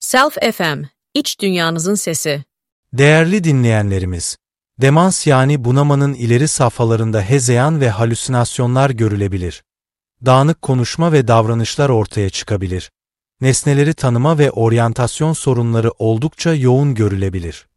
Self FM, iç dünyanızın sesi. Değerli dinleyenlerimiz, demans yani bunamanın ileri safhalarında hezeyan ve halüsinasyonlar görülebilir. Dağınık konuşma ve davranışlar ortaya çıkabilir. Nesneleri tanıma ve oryantasyon sorunları oldukça yoğun görülebilir.